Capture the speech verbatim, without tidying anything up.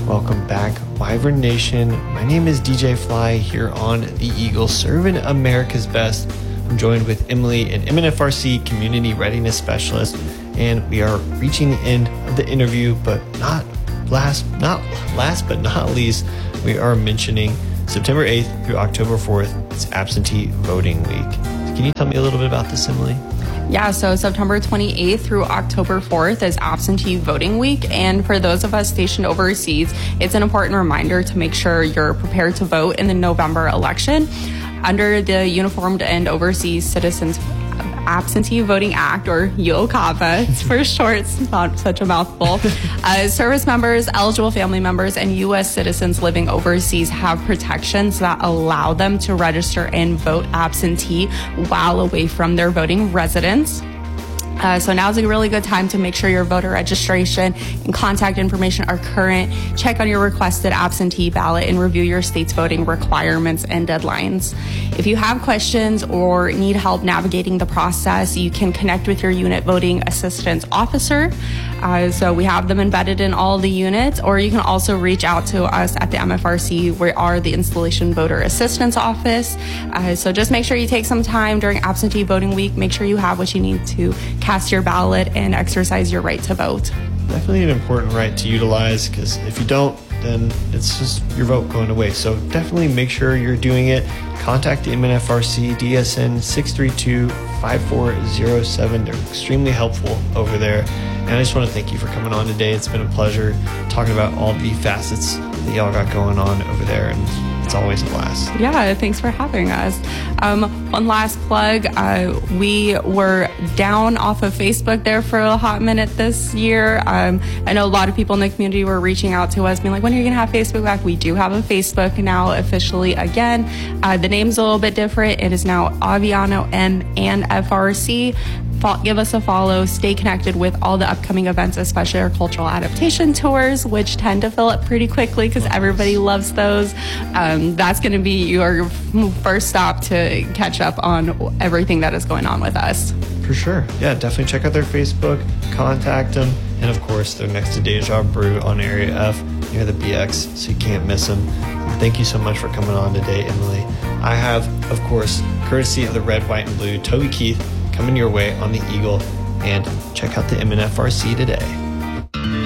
Welcome back, Wyvern Nation. My name is D J Fly here on The Eagle, serving America's best. I'm joined with Emily, an M N F R C Community Readiness Specialist, and we are reaching the end of the interview, but not last, not last but not least, we are mentioning September eighth through October fourth. It's Absentee Voting Week. Can you tell me a little bit about this, Emily? Yeah, so September twenty-eighth through October fourth is Absentee Voting Week. And for those of us stationed overseas, it's an important reminder to make sure you're prepared to vote in the November election. Under the Uniformed and Overseas Citizens Absentee Voting Act, or U O C A V A, it's for short, it's not such a mouthful. Uh, service members, eligible family members, and U S citizens living overseas have protections that allow them to register and vote absentee while away from their voting residence. Uh, so now's a really good time to make sure your voter registration and contact information are current. Check on your requested absentee ballot and review your state's voting requirements and deadlines. If you have questions or need help navigating the process, you can connect with your unit voting assistance officer. Uh, so we have them embedded in all the units, or you can also reach out to us at the M F R C. We are the Installation Voter Assistance Office. Uh, so just make sure you take some time during Absentee Voting Week. Make sure you have what you need to cast your ballot and exercise your right to vote. Definitely an important right to utilize, because if you don't, then it's just your vote going to waste. So definitely make sure you're doing it. Contact the M N F R C, D S N six three two, five four zero seven. They're extremely helpful over there. And I just want to thank you for coming on today. It's been a pleasure talking about all the facets that y'all got going on over there, and it's always a blast. Yeah, thanks for having us. Um, one last plug. Uh, we were down off of Facebook there for a hot minute this year. Um, I know a lot of people in the community were reaching out to us, being like, when are you going to have Facebook back? We do have a Facebook now officially again. Uh, the name's a little bit different. It is now Aviano M and F R C. Give us a follow, stay connected with all the upcoming events, especially our cultural adaptation tours, which tend to fill up pretty quickly because everybody loves those. Um, that's going to be your first stop to catch up on everything that is going on with us. For sure. Yeah, definitely check out their Facebook, contact them, and of course, they're next to Deja Brew on Area F near the B X, so you can't miss them. Thank you so much for coming on today, Emily. I have, of course, courtesy of the red, white, and blue, Toby Keith, coming your way on the Eagle, and check out the M N F R C today.